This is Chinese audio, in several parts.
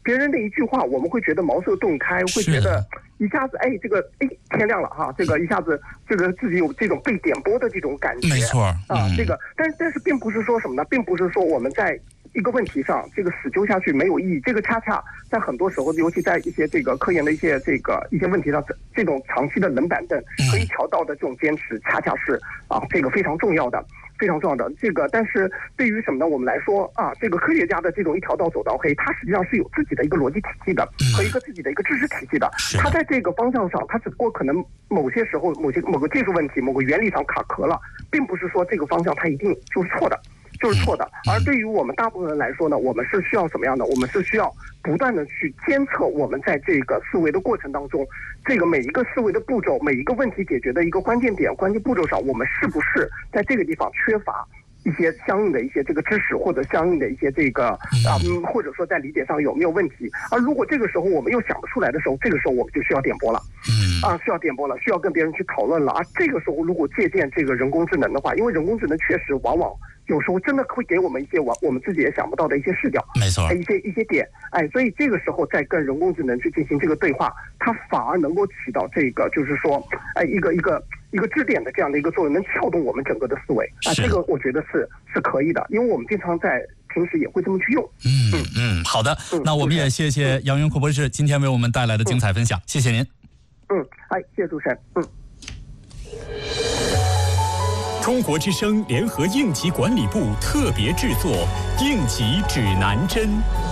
别人的一句话，我们会觉得茅塞顿开，会觉得一下子天亮了哈，这个一下子这个自己有这种被点拨的这种感觉。 没错啊，这个但是并不是说什么呢？并不是说我们在一个问题上这个死揪下去没有意义，这个恰恰在很多时候，尤其在一些这个科研的一些问题上，这种长期的冷板凳和一条道的这种坚持，恰恰是这个非常重要的。非常重要的这个，但是对于什么呢？我们来说这个科学家的这种一条道走到黑，他实际上是有自己的一个逻辑体系的和一个自己的一个知识体系的。他在这个方向上，他只不过可能某些时候某个技术问题、某个原理上卡壳了，并不是说这个方向它一定就是错的。而对于我们大部分人来说呢，我们是需要什么样的？我们是需要不断的去监测我们在这个思维的过程当中，这个每一个思维的步骤，每一个问题解决的一个关键点、关键步骤上，我们是不是在这个地方缺乏一些相应的一些这个知识，或者相应的一些这个或者说在理解上有没有问题？而如果这个时候我们又想不出来的时候，这个时候我们就需要点拨了，需要点拨了，需要跟别人去讨论了。而这个时候如果借鉴这个人工智能的话，因为人工智能确实往往有时候真的会给我们一些我们自己也想不到的一些视角， 没错， 一些点，所以这个时候再跟人工智能去进行这个对话，它反而能够起到这个就是说，一个支点的这样的一个作用，能撬动我们整个的思维这个我觉得是可以的，因为我们经常在平时也会这么去用。 好的，那我们也谢谢杨云库博士今天为我们带来的精彩分享，谢谢您。 谢谢主持人。 中国之声联合应急管理部特别制作《应急指南针》。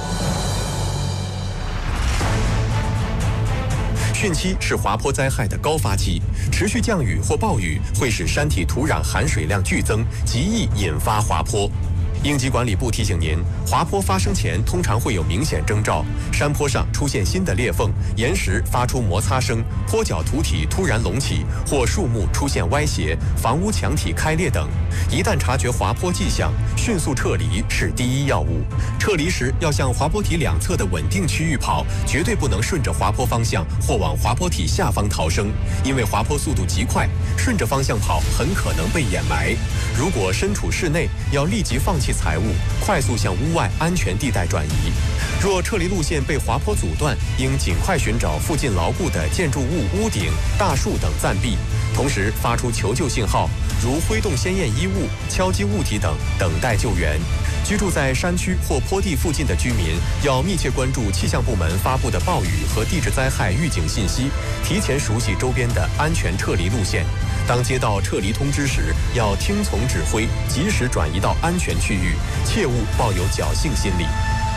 汛期是滑坡灾害的高发期，持续降雨或暴雨会使山体土壤含水量剧增，极易引发滑坡。应急管理部提醒您，滑坡发生前通常会有明显征兆：山坡上出现新的裂缝，岩石发出摩擦声，坡脚土体突然隆起，或树木出现歪斜，房屋墙体开裂等。一旦察觉滑坡迹象，迅速撤离是第一要务。撤离时要向滑坡体两侧的稳定区域跑，绝对不能顺着滑坡方向或往滑坡体下方逃生，因为滑坡速度极快，顺着方向跑很可能被掩埋。如果身处室内，要立即放弃财物，快速向屋外安全地带转移。若撤离路线被滑坡阻断，应尽快寻找附近牢固的建筑物屋顶、大树等暂避，同时发出求救信号，如挥动鲜艳衣物、敲击物体等，等待救援。居住在山区或坡地附近的居民要密切关注气象部门发布的暴雨和地质灾害预警信息，提前熟悉周边的安全撤离路线。当接到撤离通知时，要听从指挥，及时转移到安全区域，切勿抱有侥幸心理。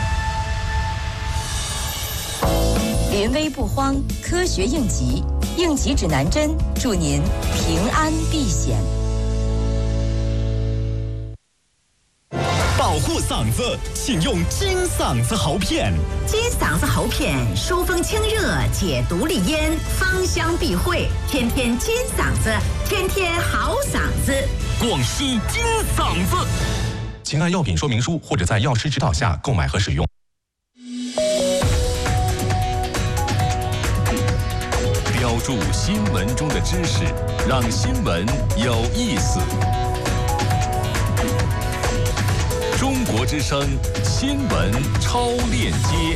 临危不慌，科学应急，应急指南针，祝您平安避险。 保护嗓子，请用金嗓子喉片。 金嗓子喉片疏风清热，解毒利咽，芳香避秽，天天金嗓子，天天好嗓子。 广西金嗓子， 请按药品说明书或者在药师指导下购买和使用。 标注新闻中的知识，让新闻有意思。中国之声新闻超链接，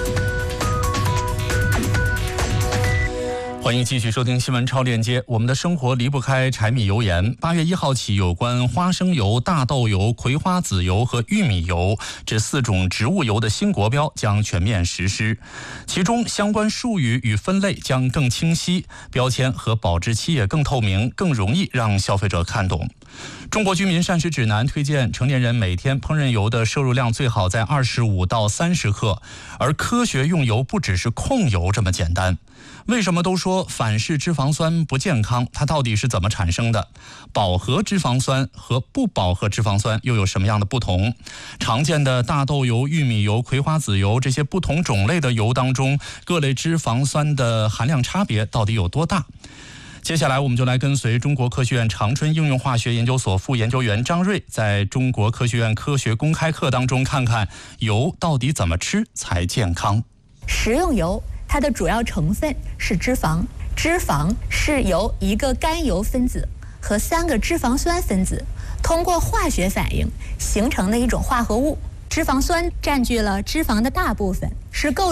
欢迎继续收听新闻超链接。我们的生活离不开柴米油盐。8月1号起，有关花生油、大豆油、葵花籽油和玉米油这4种植物油的新国标将全面实施，其中相关术语与分类将更清晰，标签和保质期也更透明，更容易让消费者看懂。中国居民膳食指南推荐成年人每天烹饪油的摄入量最好在25到30克，而科学用油不只是控油这么简单。为什么都说反式脂肪酸不健康？它到底是怎么产生的？饱和脂肪酸和不饱和脂肪酸又有什么样的不同？常见的大豆油、玉米油、葵花籽油这些不同种类的油当中，各类脂肪酸的含量差别到底有多大？接下来我们就来跟随中国科学院长春应用化学研究所副研究员张瑞在中国科学院科学公开课当中看看油到底怎么吃才健康。 食用油它的主要成分是脂肪，脂肪是由1个甘油分子和3个脂肪酸分子通过化学反应形成的一种化合物。脂肪酸占据了脂肪的大部分，是构